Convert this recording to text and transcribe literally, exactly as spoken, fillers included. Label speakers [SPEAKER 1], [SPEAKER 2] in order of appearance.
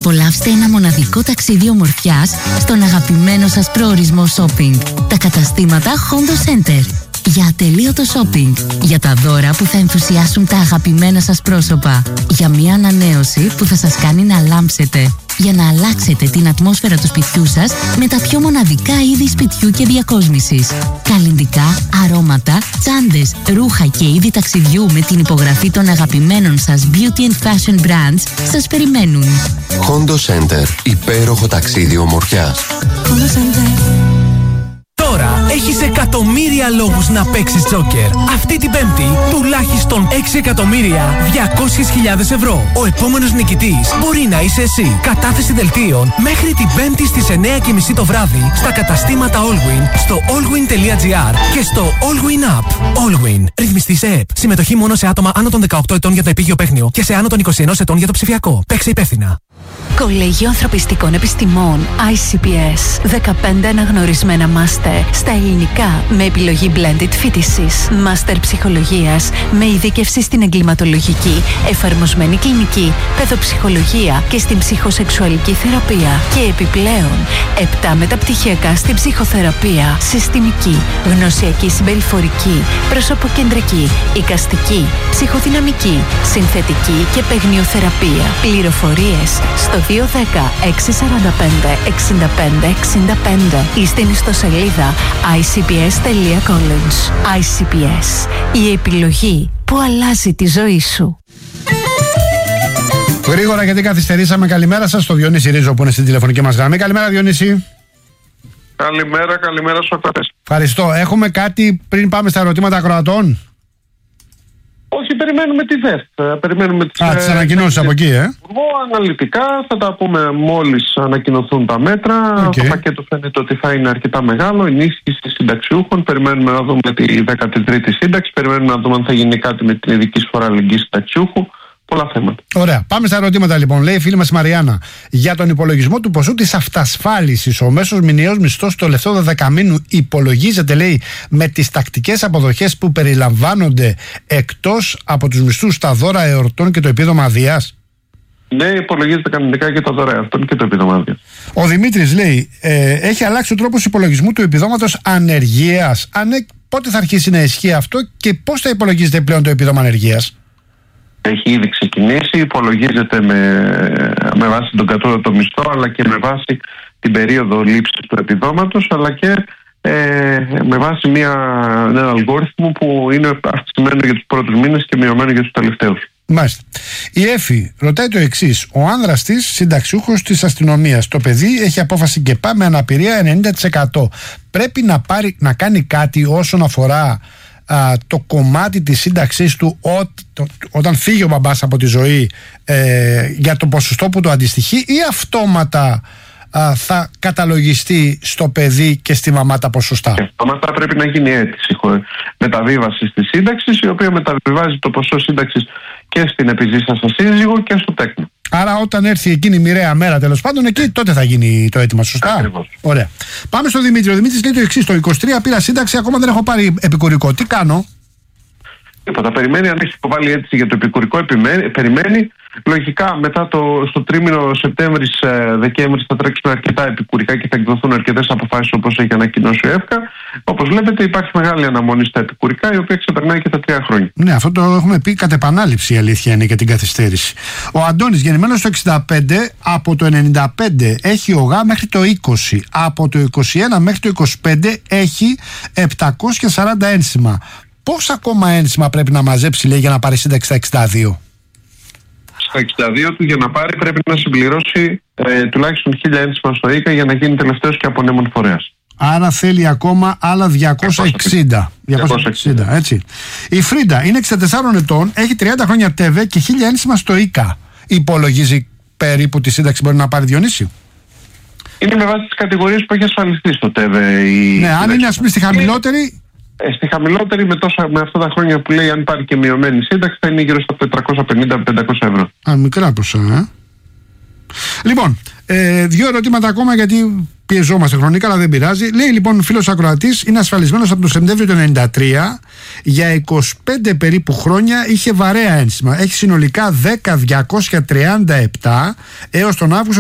[SPEAKER 1] Απολαύστε ένα μοναδικό ταξίδι ομορφιάς στον αγαπημένο σας προορισμό shopping. Τα καταστήματα Hondo Center. Για ατελείωτο shopping. Για τα δώρα που θα ενθουσιάσουν τα αγαπημένα σας πρόσωπα. Για μια ανανέωση που θα σας κάνει να λάμψετε. Για να αλλάξετε την ατμόσφαιρα του σπιτιού σας με τα πιο μοναδικά είδη σπιτιού και διακόσμησης. Καλλυντικά, αρώματα, τσάντες, ρούχα και είδη ταξιδιού με την υπογραφή των αγαπημένων σας beauty and fashion brands σας περιμένουν.
[SPEAKER 2] Hondo Center. Υπέροχο ταξίδι ομορφιάς.
[SPEAKER 1] Hondo Center.
[SPEAKER 3] Τώρα έχεις εκατομμύρια λόγους να παίξεις τζόκερ. Αυτή την Πέμπτη τουλάχιστον έξι εκατομμύρια διακόσιες χιλιάδες ευρώ. Ο επόμενος νικητής μπορεί να είσαι εσύ. Κατάθεση δελτίων μέχρι την Πέμπτη στις εννιά και μισή το βράδυ στα καταστήματα Allwyn, στο allwyn τελεία gr και στο Allwyn App. Allwyn. Ρυθμιστή σε ΕΠ. Συμμετοχή μόνο σε άτομα άνω των δεκαοκτώ ετών για το επίγειο παίχνιο και σε άνω των είκοσι ένα ετών για το ψηφιακό. Παίξε υπεύθυνα.
[SPEAKER 4] Κολέγιο Ανθρωπιστικών Επιστημών άι σι πι ες. δεκαπέντε αναγνωρισμένα μάστερ στα ελληνικά με επιλογή blended φοιτησης. Μάστερ ψυχολογίας με ειδίκευση στην εγκληματολογική, εφαρμοσμένη κλινική, παιδοψυχολογία και στην ψυχοσεξουαλική θεραπεία. Και επιπλέον, επτά μεταπτυχιακά στην ψυχοθεραπεία, συστημική, γνωσιακή συμπεριφορική, προσωποκεντρική, εικαστική, ψυχοδυναμική, συνθετική και παιγνιοθεραπεία. Πληροφορίες στο δύο ένα μηδέν έξι τέσσερα πέντε εξήντα πέντε εξήντα πέντε ή στην ιστοσελίδα άι σι πι ες τελεία college. άι σι πι ες. Η επιλογή που αλλάζει τη ζωή σου.
[SPEAKER 5] Γρήγορα, γιατί καθυστερήσαμε. Καλημέρα σας στο Διονύση Ρίζο που είναι στην τηλεφωνική μας γραμμή. Καλημέρα, Διονύση.
[SPEAKER 6] Καλημέρα, καλημέρα στους ακροατές.
[SPEAKER 5] Ευχαριστώ. Έχουμε κάτι πριν πάμε στα ερωτήματα ακροατών?
[SPEAKER 6] Όχι, περιμένουμε τη ΔΕΘ. Περιμένουμε τις,
[SPEAKER 5] Α, τις ανακοινώσεις από εκεί, ε.
[SPEAKER 6] Αναλυτικά θα τα πούμε μόλις ανακοινωθούν τα μέτρα. Okay. Το πακέτο φαίνεται ότι θα είναι αρκετά μεγάλο. Ενίσχυση συνταξιούχων. Περιμένουμε να δούμε τη δέκατη τρίτη σύνταξη. Περιμένουμε να δούμε αν θα γίνει κάτι με την ειδική σφορά αλληλεγγύης συνταξιούχου. Πολλά θέματα.
[SPEAKER 5] Ωραία. Πάμε στα ερωτήματα λοιπόν. Λέει η φίλη μας Μαριάννα, για τον υπολογισμό του ποσού της αυτασφάλισης, ο μέσος μηνιαίος μισθός του τελευταίου δεκαμήνου υπολογίζεται, λέει, με τις τακτικές αποδοχές που περιλαμβάνονται εκτός από τους μισθούς, τα δώρα εορτών και το επίδομα αδείας?
[SPEAKER 6] Ναι, υπολογίζεται κανονικά και τα δώρα εορτών και το επίδομα αδείας.
[SPEAKER 5] Ο Δημήτρης λέει, ε, έχει αλλάξει ο τρόπος υπολογισμού του επιδόματος ανεργίας. Αν ναι, πότε θα αρχίσει να ισχύει αυτό και πώς θα υπολογίζεται πλέον το επίδομα ανεργίας?
[SPEAKER 6] Έχει ήδη ξεκινήσει, υπολογίζεται με, με βάση τον κατώτατο μισθό, αλλά και με βάση την περίοδο λήψης του επιδόματος, αλλά και ε, με βάση μια, ένα αλγόριθμο που είναι αυξημένο για τους πρώτους μήνες και μειωμένο για τους τελευταίους.
[SPEAKER 5] Μάλιστα. Η Εφη ρωτάει το εξής. Ο άνδρας της, συνταξιούχος της αστυνομίας, το παιδί έχει απόφαση και πάμε αναπηρία ενενήντα τοις εκατό. Πρέπει να, πάρει, να κάνει κάτι όσον αφορά α, το κομμάτι της σύνταξής του ό, το, όταν φύγει ο μπαμπάς από τη ζωή, ε, για το ποσοστό που το αντιστοιχεί, ή αυτόματα α, θα καταλογιστεί στο παιδί και στη μαμά τα ποσοστά?
[SPEAKER 6] Αυτόματα πρέπει να γίνει αίτηση μεταβίβαση της σύνταξης, η οποία μεταβιβάζει το ποσό σύνταξης και στην επιζήσασα σύζυγο και στο τέκνο.
[SPEAKER 5] Άρα όταν έρθει εκείνη η μοιραία μέρα, τέλος πάντων, εκεί τότε θα γίνει το αίτημα, σωστά?
[SPEAKER 6] Ακριβώς. Ωραία.
[SPEAKER 5] Πάμε στο Δημήτρη. Ο Δημήτρης λέει το εξής: το είκοσι τρία πήρα σύνταξη, ακόμα δεν έχω πάρει επικουρικό. Τι κάνω?
[SPEAKER 6] Τίποτα. Περιμένει, αν έχει υποβάλει αίτηση για το επικουρικό, επιμένει, περιμένει. Λογικά μετά το, στο τρίμηνο Σεπτέμβρη-Δεκέμβρη θα τρέξουν αρκετά επικουρικά και θα εκδοθούν αρκετές αποφάσεις, όπως έχει ανακοινώσει ο ΕΦΚΑ. Όπως βλέπετε, υπάρχει μεγάλη αναμονή στα επικουρικά, η οποία ξεπερνάει και τα τρία χρόνια.
[SPEAKER 5] Ναι, αυτό το έχουμε πει κατ' επανάληψη, η αλήθεια είναι, για την καθυστέρηση. Ο Αντώνης, γεννημένος το εξήντα πέντε, από το ενενήντα πέντε έχει ΟΓΑ μέχρι το είκοσι. Από το είκοσι ένα μέχρι το είκοσι πέντε έχει επτακόσια σαράντα ένσημα. Πόσα ακόμα ένσημα πρέπει να μαζέψει, λέει, για να πάρει σύνταξη στα εξήντα δύο?
[SPEAKER 6] Στα εξήντα δύο του για να πάρει πρέπει να συμπληρώσει ε, τουλάχιστον χίλια ένσημα στο ΙΚΑ για να γίνει τελευταίος και απονέμων φορέας.
[SPEAKER 5] Άρα θέλει ακόμα άλλα διακόσια εξήντα. διακόσια εξήντα, έτσι. Η Φρίντα είναι εξήντα τεσσάρων ετών, έχει τριάντα χρόνια ΤΕΒΕ και χίλια ένσημα στο ΙΚΑ. Υπολογίζει περίπου τη σύνταξη μπορεί να πάρει, Διονύση?
[SPEAKER 6] Είναι με βάση τις κατηγορίες που έχει ασφαλιστεί στο ΤΕΒΕ. Η...
[SPEAKER 5] Ναι, αν είναι, ας πούμε, στη χαμηλότερη.
[SPEAKER 6] Στη χαμηλότερη, με, τόσα, με αυτά τα χρόνια που λέει, αν πάρει και μειωμένη σύνταξη, θα είναι γύρω στα τετρακόσια πενήντα με πεντακόσια ευρώ.
[SPEAKER 5] Α, μικρά ποσά, ε. Λοιπόν, ε, δύο ερωτήματα ακόμα, γιατί πιεζόμαστε χρονικά, αλλά δεν πειράζει. Λέει λοιπόν φίλος ακροατής, είναι ασφαλισμένος από το Σεπτέμβριο του ενενήντα τρία, για είκοσι πέντε περίπου χρόνια είχε βαρέα ένσημα. Έχει συνολικά δέκα χιλιάδες διακόσια τριάντα επτά έως τον Αύγουστο